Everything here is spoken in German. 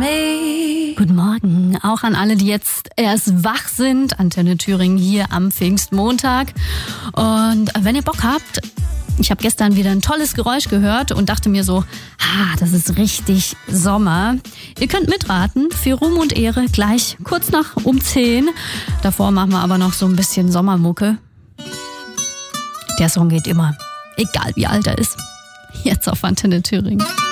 me. Guten Morgen, auch an alle, die jetzt erst wach sind. Antenne Thüringen hier am Pfingstmontag. Und wenn ihr Bock habt, ich habe gestern wieder ein tolles Geräusch gehört und dachte mir so, das ist richtig Sommer. Ihr könnt mitraten, für Ruhm und Ehre, gleich kurz nach um 10. Davor machen wir aber noch so ein bisschen Sommermucke. Der Song geht immer, egal wie alt er ist. Jetzt auf Antenne Thüringen.